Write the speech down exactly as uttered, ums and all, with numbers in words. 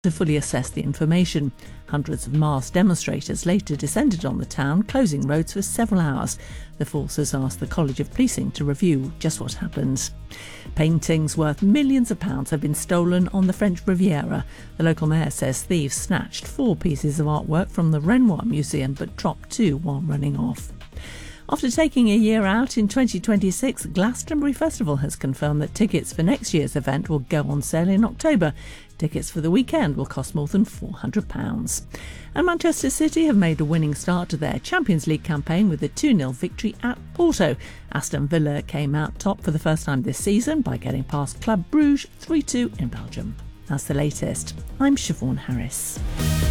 to fully assess the information. Hundreds of masked demonstrators later descended on the town, closing roads for several hours. The forces asked the College of Policing to review just what happened. Paintings worth millions of pounds have been stolen on the French Riviera. The local mayor says thieves snatched four pieces of artwork from the Renoir Museum but dropped two while running off. After taking a year out in twenty twenty-six, Glastonbury Festival has confirmed that tickets for next year's event will go on sale in October. Tickets for the weekend will cost more than four hundred pounds. And Manchester City have made a winning start to their Champions League campaign with a two nil victory at Porto. Aston Villa came out top for the first time this season by getting past Club Brugge three two in Belgium. That's the latest. I'm Siobhan Harris.